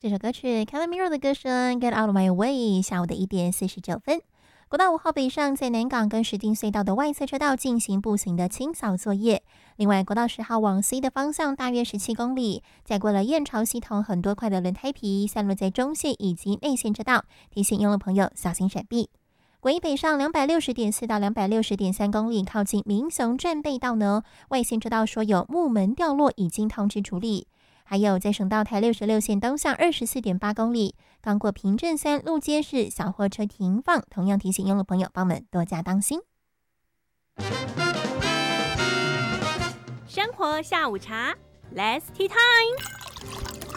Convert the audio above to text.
这首歌曲 Calamiro 的歌声 Get Out of My Way， 下午的1点49分。国道5号北上在南港跟石碇隧道的外侧车道进行步行的清扫作业。另外，国道10号往 C 的方向大约17公里，载过了燕巢系统很多块的轮胎皮散落在中线以及内线车道，提醒用路朋友小心闪避。国一北上 260.4 到 260.3 公里，靠近民雄站背道呢，外线车道说有木门掉落，已经通知处理。还有在省道台66线东向 24.8 公里，刚过平镇3路街市小货车停放，同样提醒用路朋友帮们多加当心。 生活下午茶 Let's Tea Time。